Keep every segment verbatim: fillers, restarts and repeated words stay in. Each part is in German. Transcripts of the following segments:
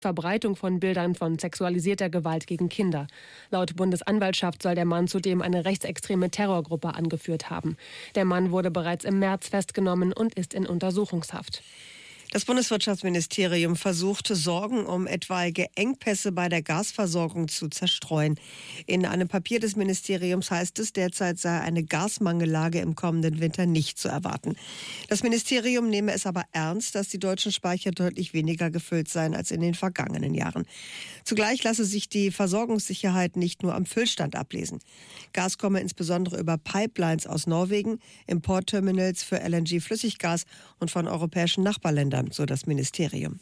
Verbreitung von Bildern von sexualisierter Gewalt gegen Kinder. Laut Bundesanwaltschaft soll der Mann zudem eine rechtsextreme Terrorgruppe angeführt haben. Der Mann wurde bereits im März festgenommen und ist in Untersuchungshaft. Das Bundeswirtschaftsministerium versuchte, Sorgen um etwaige Engpässe bei der Gasversorgung zu zerstreuen. In einem Papier des Ministeriums heißt es, derzeit sei eine Gasmangellage im kommenden Winter nicht zu erwarten. Das Ministerium nehme es aber ernst, dass die deutschen Speicher deutlich weniger gefüllt seien als in den vergangenen Jahren. Zugleich lasse sich die Versorgungssicherheit nicht nur am Füllstand ablesen. Gas komme insbesondere über Pipelines aus Norwegen, Importterminals für L N G-Flüssiggas und von europäischen Nachbarländern, so das Ministerium.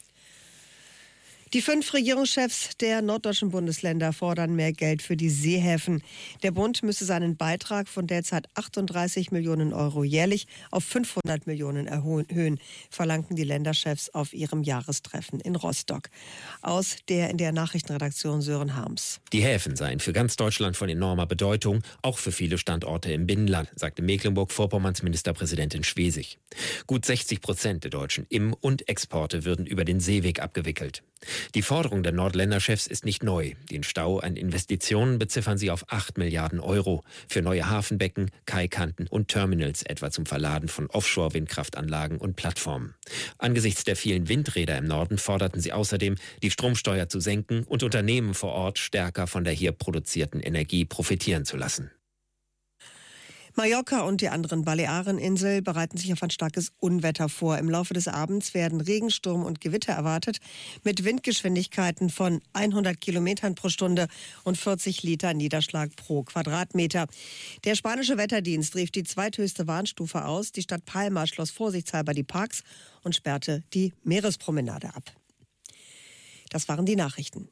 Die fünf Regierungschefs der norddeutschen Bundesländer fordern mehr Geld für die Seehäfen. Der Bund müsse seinen Beitrag von derzeit achtunddreißig Millionen Euro jährlich auf fünfhundert Millionen erhöhen, verlangten die Länderchefs auf ihrem Jahrestreffen in Rostock. Aus der in der Nachrichtenredaktion Sören Harms. Die Häfen seien für ganz Deutschland von enormer Bedeutung, auch für viele Standorte im Binnenland, sagte Mecklenburg-Vorpommerns Ministerpräsidentin Schwesig. Gut sechzig Prozent der deutschen Im- und Exporte würden über den Seeweg abgewickelt. Die Forderung der Nordländerchefs ist nicht neu. Den Stau an Investitionen beziffern sie auf acht Milliarden Euro für neue Hafenbecken, Kaikanten und Terminals, etwa zum Verladen von Offshore-Windkraftanlagen und Plattformen. Angesichts der vielen Windräder im Norden forderten sie außerdem, die Stromsteuer zu senken und Unternehmen vor Ort stärker von der hier produzierten Energie profitieren zu lassen. Mallorca und die anderen Baleareninseln bereiten sich auf ein starkes Unwetter vor. Im Laufe des Abends werden Regen, Sturm und Gewitter erwartet, mit Windgeschwindigkeiten von hundert Kilometern pro Stunde und vierzig Liter Niederschlag pro Quadratmeter. Der spanische Wetterdienst rief die zweithöchste Warnstufe aus. Die Stadt Palma schloss vorsichtshalber die Parks und sperrte die Meerespromenade ab. Das waren die Nachrichten.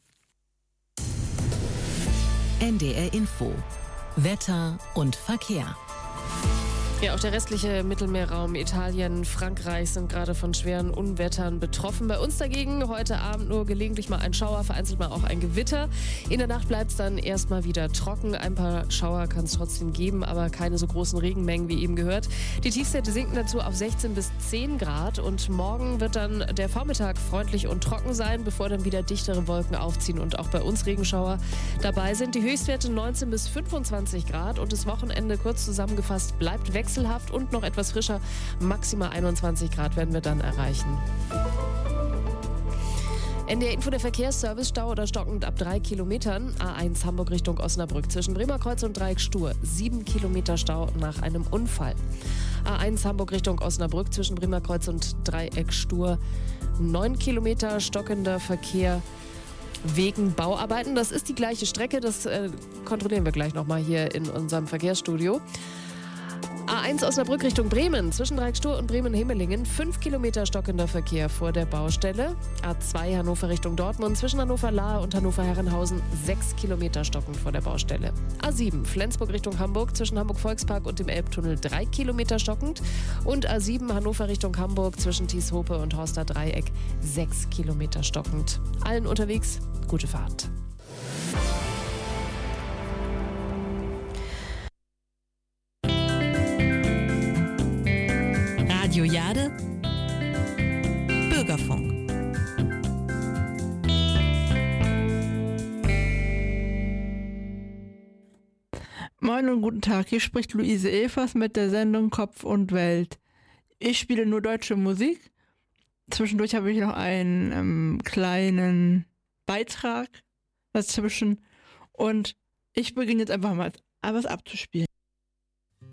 N D R Info. Wetter und Verkehr. Ja, auch der restliche Mittelmeerraum, Italien, Frankreich sind gerade von schweren Unwettern betroffen. Bei uns dagegen heute Abend nur gelegentlich mal ein Schauer, vereinzelt mal auch ein Gewitter. In der Nacht bleibt es dann erstmal wieder trocken. Ein paar Schauer kann es trotzdem geben, aber keine so großen Regenmengen wie eben gehört. Die Tiefstwerte sinken dazu auf sechzehn bis zehn Grad und morgen wird dann der Vormittag freundlich und trocken sein, bevor dann wieder dichtere Wolken aufziehen und auch bei uns Regenschauer dabei sind. Die Höchstwerte neunzehn bis fünfundzwanzig Grad und das Wochenende, kurz zusammengefasst, bleibt weg. Wechselhaft und noch etwas frischer, maximal einundzwanzig Grad werden wir dann erreichen. N D R Info, der Verkehrsservice, Stau oder stockend ab drei Kilometern. A eins Hamburg Richtung Osnabrück zwischen Bremerkreuz und Dreieck Stur. sieben Kilometer Stau nach einem Unfall. A eins Hamburg Richtung Osnabrück zwischen Bremerkreuz und Dreieck Stur. neun Kilometer stockender Verkehr wegen Bauarbeiten. Das ist die gleiche Strecke, das äh, kontrollieren wir gleich nochmal hier in unserem Verkehrsstudio. A eins Osnabrück Richtung Bremen, zwischen Dreieckstur und Bremen-Himmelingen, fünf Kilometer stockender Verkehr vor der Baustelle. A zwei Hannover Richtung Dortmund, zwischen Hannover-Lahr und Hannover-Herrenhausen, sechs Kilometer stockend vor der Baustelle. A sieben Flensburg Richtung Hamburg, zwischen Hamburg-Volkspark und dem Elbtunnel, drei Kilometer stockend. Und A sieben Hannover Richtung Hamburg, zwischen Thieshope und Horster Dreieck, sechs Kilometer stockend. Allen unterwegs, gute Fahrt. Radio Jade, Bürgerfunk. Moin und guten Tag, hier spricht Luise Evers mit der Sendung Kopf und Welt. Ich spiele nur deutsche Musik. Zwischendurch habe ich noch einen ähm, kleinen Beitrag dazwischen und ich beginne jetzt einfach mal was abzuspielen.